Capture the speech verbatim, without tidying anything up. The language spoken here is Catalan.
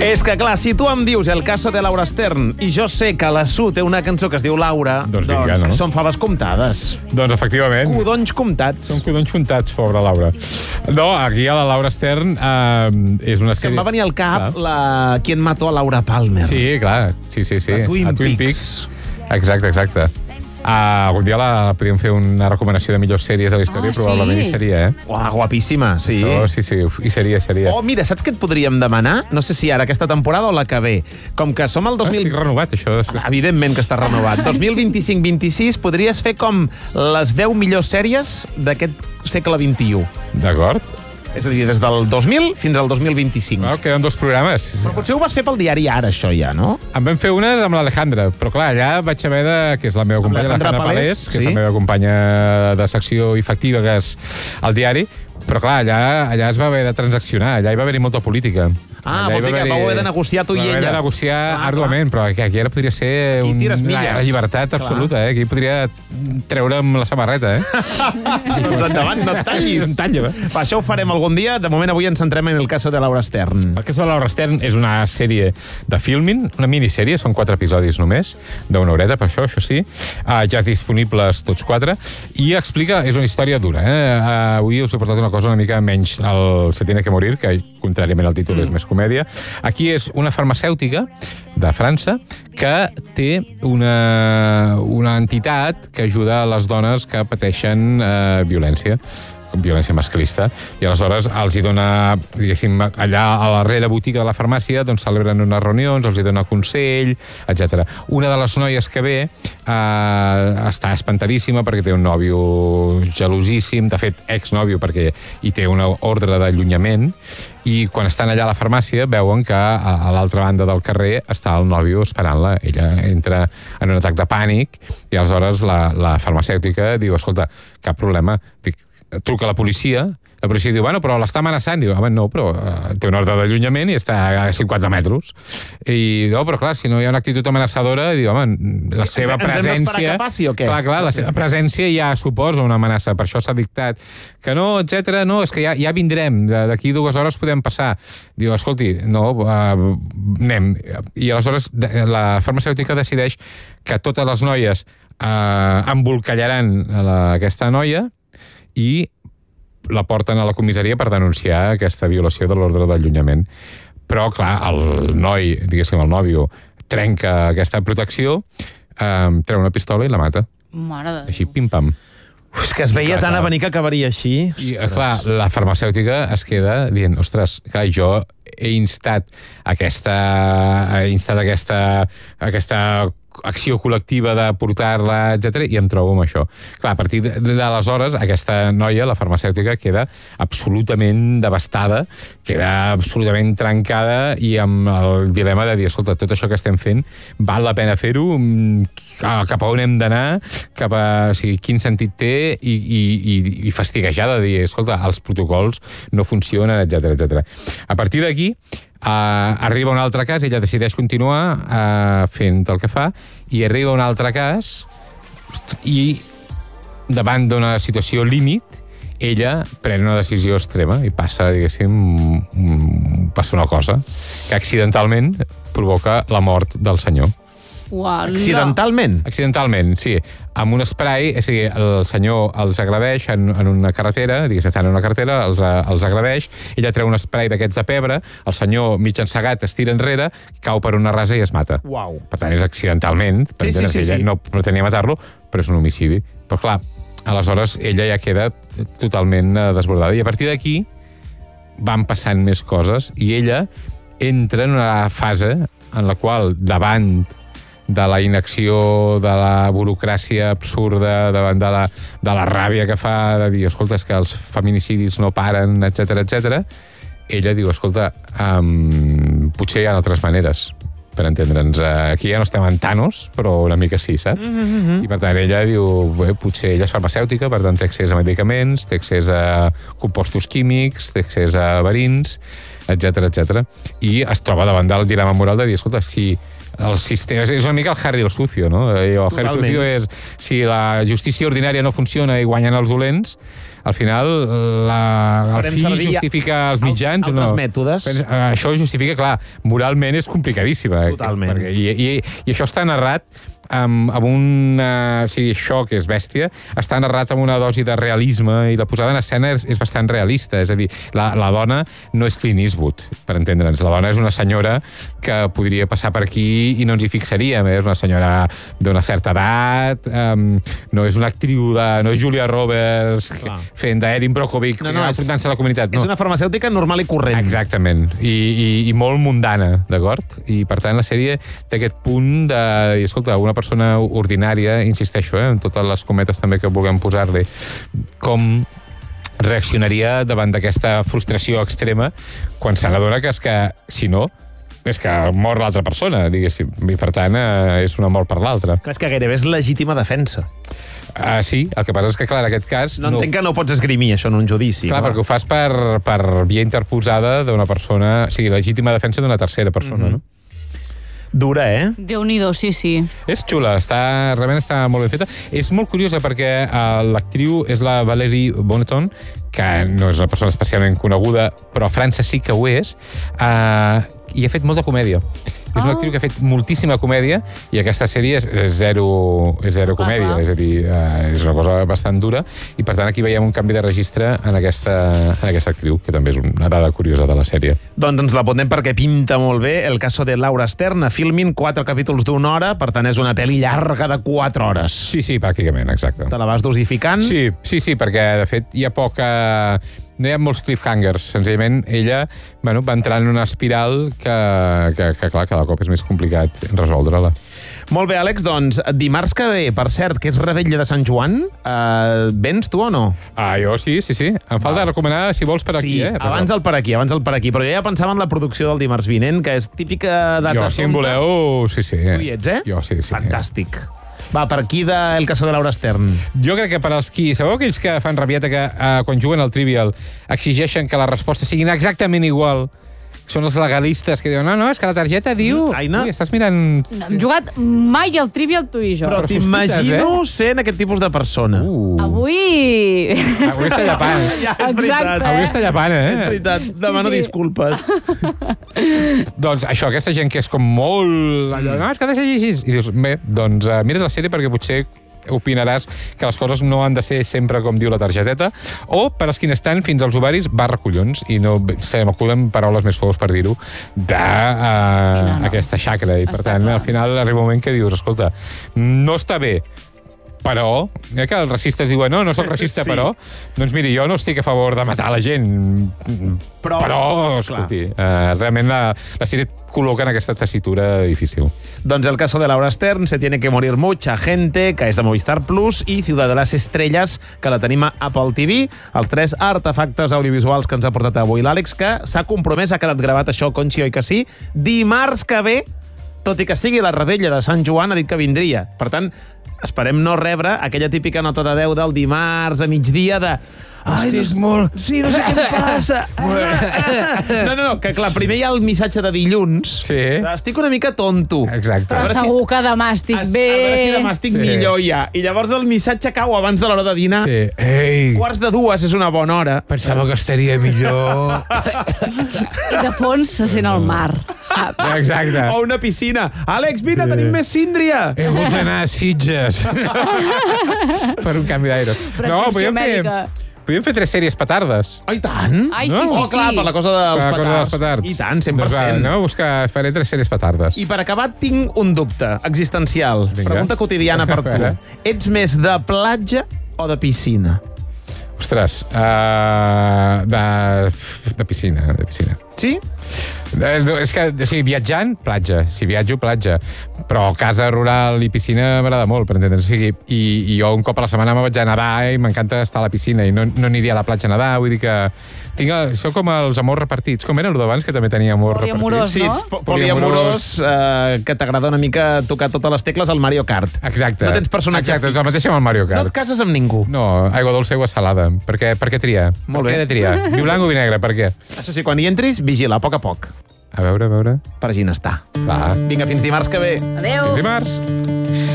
És que, clar, si tu em dius El caso de Laura Stern i jo sé que la Su té una cançó que es diu Laura, doncs, doncs vinga, no? són faves comptades. Doncs, efectivament. Codonys comptats. Són codonys comptats, pobra Laura. No, aquí a la Laura Stern eh, és una És que sèrie... em va venir al cap Clar. la... Qui en mató a Laura Palmer. Sí, clar. Sí, sí, sí. A Twin, a Twin Peaks. Peaks. Exacte, exacte. Uh, algun dia la podríem fer una recomanació de millors sèries de la història, Ah, probablement sí? hi seria, eh? Uah, guapíssima, sí. Oh, sí, sí, hi seria, seria. Oh, mira, saps què et podríem demanar? No sé si ara aquesta temporada o la que ve. Com que som el dos mil... Estic renovat, això. És... Evidentment que està renovat. dos mil vint-i-cinc vint-i-sis podries fer com les deu millors sèries d'aquest segle vint-i-u. D'acord. És a dir, des del dos mil fins al dos mil vint-i-cinc. Bueno, queden dos programes. Però potser ho vas fer pel diari Ara, això ja, no? En vam fer una amb l'Alejandra, però clar, allà vaig haver de... que és la meva companya, l'Alejandra l'Alejandra Palés, Palés, que és sí. la meva companya de secció efectiva, que és al diari, però clar, allà, allà es va haver de transaccionar, allà hi va haver-hi molta política. Ah, Allà hi vols dir va que haver-hi- vau haver de negociar tu i Va haver ella. de negociar Clar, arduament, però que aquí ara podria ser Aquí un, tires milles. una llibertat Clar. absoluta, eh? Aquí podria treure'm la samarreta, eh? Doncs endavant, no et tallis. No em tallo, eh? Va, això ho farem algun dia. De moment avui ens centrem en El caso de Laura Stern. El que és de Laura Stern és una sèrie de filming, una minissèrie, són quatre episodis només, d'una horeta, per això, això sí, uh, ja disponibles tots quatre, i explica, és una història dura, eh? Uh, avui us he portat una cosa una mica menys el Se tiene que morir, que contràriament al títol mm. és més comèdia. Aquí és una farmacèutica de França que té una, una entitat que ajuda a les dones que pateixen eh, violència violència masclista, i aleshores els hi dona, diguéssim, allà a la darrere botiga de la farmàcia, doncs celebren unes reunions, els hi dona consell, etcètera. Una de les noies que ve eh, està espantadíssima perquè té un nòvio gelosíssim, de fet, exnòvio, perquè hi té una ordre d'allunyament, i quan estan allà a la farmàcia veuen que a, a l'altra banda del carrer està el nòvio esperant-la. Ella entra en un atac de pànic i aleshores la, la farmacèutica diu, escolta, cap problema, dic, truca a la policia, la policia diu, bueno, però l'està amenaçant. Diu, home, no, però uh, té una ordre d'allunyament i està a cinquanta metres. I, no, però clar, si no hi ha una actitud amenaçadora, diu, home, la seva Ens hem d'esperar presència... que passi o què? Clar, clar, la seva presència ja suposa una amenaça, per això s'ha dictat que no, etcètera, no, és que ja, ja vindrem, d'aquí dues hores podem passar. Diu, escolti, no, uh, anem. I aleshores la farmacèutica decideix que totes les noies uh, embolcallaran la, aquesta noia i la porten a la comissaria per denunciar aquesta violació de l'ordre d'allunyament. Però, clar, el noi, diguéssim, el nòvio, trenca aquesta protecció, eh, treu una pistola i la mata. Mare de Així, pim-pam. Uf, és que es veia Clar, tant a clar. venir que acabaria així. I, eh, clar, la farmacèutica es queda dient, ostres, clar, jo he instat aquesta, he instat aquesta, aquesta acció col·lectiva de portar-la, etcètera, i em trobo amb això. Clar, a partir d'aleshores, aquesta noia, la farmacèutica, queda absolutament devastada, queda absolutament trencada i amb el dilema de dir, escolta, tot això que estem fent, val la pena fer-ho? Cap a on hem d'anar? Cap a... O sigui, quin sentit té? I, i, i, i fastiguejar de dir, escolta, els protocols no funcionen, etcètera, etcètera. A partir d'aquí, Uh, arriba un altre cas, ella decideix continuar uh, fent el que fa, i arriba un altre cas i davant d'una situació límit ella pren una decisió extrema i passa, diguéssim, passa una cosa que accidentalment provoca la mort del senyor. Uala. Accidentalment? Accidentalment, sí. Amb un spray, és a dir, el senyor els agredeix en, en una carretera, digues, estan en una carretera, els, els agredeix, ella treu un spray d'aquests de pebre, el senyor mig encegat es tira enrere, cau per una rasa i es mata. Uau. Per tant, és accidentalment, per Sí, sí, entendre's, sí, ella sí. no pretenia matar-lo, però és un homicidi. Però clar, aleshores ella ja queda totalment eh, desbordada. I a partir d'aquí van passant més coses i ella entra en una fase en la qual, davant de la inacció, de la burocràcia absurda, davant de la, de la ràbia que fa de dir, escolta, és que els feminicidis no paren, etcètera, etcètera, ella diu, escolta, um, potser hi ha altres maneres, per entendre'ns. Aquí ja no estem en Thanos, però una mica sí, saps? Mm-hmm. I per tant, ella diu, bé, potser ella és farmacèutica, per tant té accés a medicaments, té accés a compostos químics, té accés a verins, etcètera, etcètera. I es troba davant del dilema moral de dir, escolta, si el sistema, és una mica el Harry el Sucio, no? El Harry el Sucio és, si la justícia ordinària no funciona i guanyen els dolents, al final la, el fi justifica els mitjans altres no? mètodes. Això justifica, clar, moralment és complicadíssima. Totalment. Perquè, i, i, I això està narrat amb, amb un... Uh, o sigui, això que és bèstia, està narrat amb una dosi de realisme i la posada en escena és, és bastant realista. És a dir, la, la dona no és Clint Eastwood, per entendre'ns. La dona és una senyora que podria passar per aquí i no ens hi fixaríem. És una senyora d'una certa edat, um, no és una actriu de... no és Julia Roberts Clar. fent d'Erin Brockovich, no, no, enfrontant-se a la comunitat. No. És una farmacèutica normal i corrent. Exactament. I, i, i molt mundana, d'acord? I, per tant, la sèrie té aquest punt de... I, escolta, una persona ordinària, insisteixo, eh, en totes les cometes també que vulguem posar-li, com reaccionaria davant d'aquesta frustració extrema quan se n'adona que és que, si no, és que mor l'altra persona, diguéssim, i per tant eh, és una mort per l'altra. Clar, és que gairebé és legítima defensa. Uh, sí, el que passa és que, clar, en aquest cas... No entenc no... que no pots esgrimir això en un judici. Clar, clar. perquè ho fas per, per via interposada d'una persona... O sigui, legítima defensa d'una tercera persona, mm-hmm. no? Dura, eh? Déu-n'hi-do, sí, sí. És xula, està, realment està molt ben feta. És molt curiosa perquè uh, l'actriu és la Valerie Bonneton, que no és una persona especialment coneguda, però a França sí que ho és, uh, i ha fet molta comèdia. És una actriu que ha fet moltíssima comèdia i aquesta sèrie és, és zero, és zero comèdia, és a dir, uh, és una cosa bastant dura i per tant aquí veiem un canvi de registre en aquesta, en aquesta actriu, que també és una dada curiosa de la sèrie. Doncs ens la ponem perquè pinta molt bé. El caso de Laura Stern, a Filmin, quatre capítols d'una hora, per tant és una pel·li llarga de quatre hores. Sí, sí, pràcticament, exacte. Te la vas dosificant? Sí, sí, sí, perquè de fet hi ha poca... No hi ha molts cliffhangers, senzillament ella bueno, va entrar en una espiral que, que, que, clar, cada cop és més complicat resoldre-la. Molt bé, Àlex, doncs dimarts que ve, per cert, que és Revetlla de Sant Joan, eh, vens tu o no? Ah, jo sí, sí, sí. Em falta recomanar, si vols, per aquí, sí, eh? Sí, abans el per aquí, abans el per aquí, però jo ja pensava en la producció del dimarts vinent, que és típica data... Jo, si em voleu, sí, sí. Tu hi ets, eh? Jo, sí, sí. Fantàstic. Va, per aquí de El caso de Laura Stern. Jo crec que per als qui... Sabeu aquells que fan rabieta que uh, quan juguen al Trivial exigeixen que les respostes siguin exactament igual? Són els legalistes que diuen no, no, és que la targeta diu... Aina? Ui, estàs mirant... No hem jugat mai al Trivial, tu i jo. Però, però t'imagino eh? sent aquest tipus de persona. Uh. Avui... Avui està llepant. Ja, és veritat. Exacte. Avui està llepant, eh? És veritat. Demano Sí, sí. disculpes. Doncs això, aquesta gent que és com molt... Allò, no, és que ha de ser així. I dius, bé, doncs uh, mira't la sèrie perquè potser opinaràs que les coses no han de ser sempre com diu la targeteta, o per als qui n'estan fins als ovaris barra collons, i no se m'acuden paraules més suaus per dir-ho, d'aquesta uh, sí, no, no. xacra. I per Està tant, clar. al final arriba un moment que dius, escolta, no està bé, però, eh, que els racistes diuen no, no soc racista, Sí. però doncs miri, jo no estic a favor de matar la gent, Però, però escolti, uh, realment la, la sèrie et col·loca en aquesta tessitura difícil. Doncs El caso de Laura Stern, Se tiene que morir mucha gente, que és de Movistar Plus, i Ciudad de las Estrellas, que la tenim a Apple T V, els tres artefactes audiovisuals que ens ha portat avui l'Àlex, que s'ha compromès, ha quedat gravat això, Conxi, oi que sí? Dimarts que ve, tot i que sigui la Revetlla de Sant Joan, ha dit que vindria. Per tant, esperem no rebre aquella típica nota de veu del dimarts a migdia de... Ai, és molt... Sí, no sé què ens passa. No, no, no, que clar, primer hi ha el missatge de dilluns. Sí. Estic una mica tonto. Exacte. Però veure si- segur que demà estic Es- bé. A veure si demà estic Sí. millor ja. I llavors el missatge cau abans de l'hora de dinar. Sí. Ei, Quarts de dues és una bona hora. pensava que estaria millor. I de fons se sent el mar, saps? Exacte. O una piscina. Àlex, vine, Sí. tenim més síndria. He hagut d'anar a Sitges. Per un canvi d'aire. No, Prescripció podíem fer, mèdica. podíem fer tres sèries petardes. Oh, i tant. Ai, No? sí, sí, Oh, clar, sí. per la cosa dels Per la cosa dels petards. petards. I tant, cent per Doncs va, cent. no? Buscar, faré tres sèries petardes. I per acabar, tinc un dubte existencial. Vinga. Pregunta quotidiana per A veure. tu. Ets més de platja o de piscina? Ostres, uh, de, de piscina, de piscina. Sí? Eh, no, és que, o sigui, viatjant, platja. Si viatjo, platja. Però casa rural i piscina m'agrada molt, per entendre's. O sigui, i, I jo un cop a la setmana me vaig a nedar i m'encanta estar a la piscina i no, no aniria a la platja a nedar, vull dir que tinc, sóc com els amors repartits. Com era el d'abans, que també tenia amor Poliamorós, repartits? no? Sí, ets poliamorós, eh, que t'agrada una mica tocar totes les tecles al Mario Kart. Exacte. No tens personatge Exacte, fix. és el mateix amb el Mario Kart. No et cases amb ningú. No, aigua dolça, aigua salada. Per què, per què triar? Molt per bé. què he de triar? Vi blanc o vi negre, per què? Això sí, quan hi entris, vigila, a poc a poc. A veure, a veure... Per ginestar. Clar. Vinga, fins dimarts que ve. Adéu. Fins dimarts.